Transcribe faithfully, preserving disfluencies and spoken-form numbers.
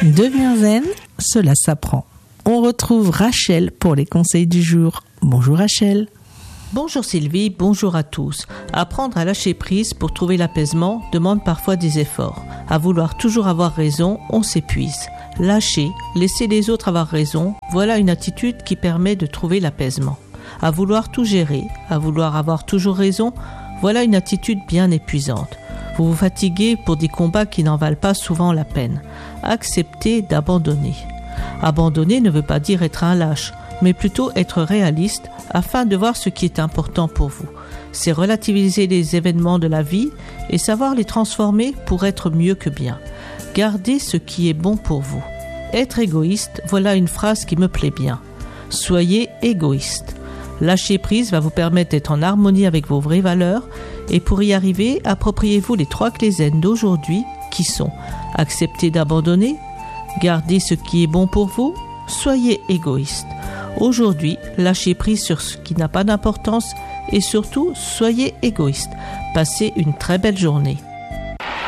Deviens zen, cela s'apprend. On retrouve Rachel pour les conseils du jour. Bonjour Rachel. Bonjour Sylvie, bonjour à tous. Apprendre à lâcher prise pour trouver l'apaisement demande parfois des efforts. À vouloir toujours avoir raison, on s'épuise. Lâcher, laisser les autres avoir raison, voilà une attitude qui permet de trouver l'apaisement. À vouloir tout gérer, à vouloir avoir toujours raison, voilà une attitude bien épuisante. Vous vous fatiguez pour des combats qui n'en valent pas souvent la peine. Acceptez d'abandonner. Abandonner ne veut pas dire être un lâche, mais plutôt être réaliste afin de voir ce qui est important pour vous. C'est relativiser les événements de la vie et savoir les transformer pour être mieux que bien. Gardez ce qui est bon pour vous. Être égoïste, voilà une phrase qui me plaît bien. Soyez égoïste. Lâcher prise va vous permettre d'être en harmonie avec vos vraies valeurs et pour y arriver, appropriez-vous les trois clés zen d'aujourd'hui qui sont accepter d'abandonner, garder ce qui est bon pour vous, soyez égoïste. Aujourd'hui, lâchez prise sur ce qui n'a pas d'importance et surtout, soyez égoïste. Passez une très belle journée.